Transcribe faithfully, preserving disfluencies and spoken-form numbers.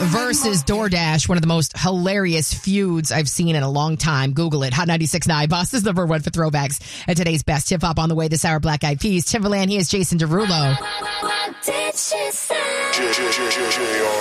versus DoorDash, one of the most hilarious feuds I've seen in a long time. Google it. Hot ninety-six point nine. Boston's number one for throwbacks. And today's best hip hop on the way this hour, Black Eyed Peas. Timberland, he is Jason Derulo. What did she say?